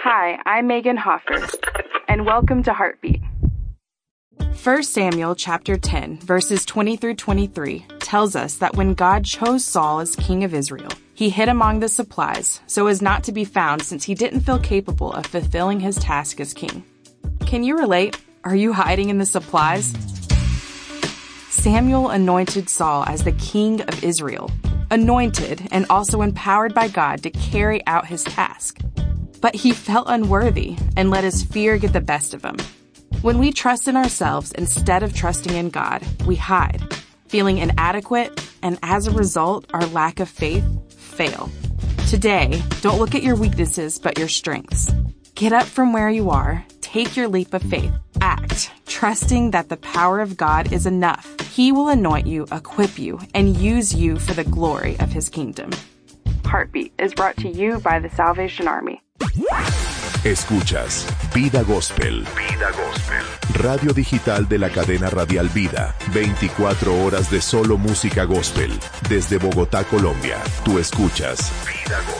Hi, I'm Megan Hoffer, and welcome to Heartbeat. 1 Samuel chapter 10, verses 20 through 23 tells us that when God chose Saul as king of Israel, he hid among the supplies so as not to be found since he didn't feel capable of fulfilling his task as king. Can you relate? Are you hiding in the supplies? Samuel anointed Saul as the king of Israel, anointed and also empowered by God to carry out his task. But he felt unworthy and let his fear get the best of him. When we trust in ourselves instead of trusting in God, we hide, feeling inadequate, and as a result, our lack of faith fail. Today, don't look at your weaknesses but your strengths. Get up from where you are, take your leap of faith, act, trusting that the power of God is enough. He will anoint you, equip you, and use you for the glory of His kingdom. Heartbeat is brought to you by the Salvation Army. Escuchas Vida Gospel. Vida Gospel. Radio digital de la cadena radial Vida. 24 horas de solo música gospel. Desde Bogotá, Colombia. Tú escuchas Vida Gospel.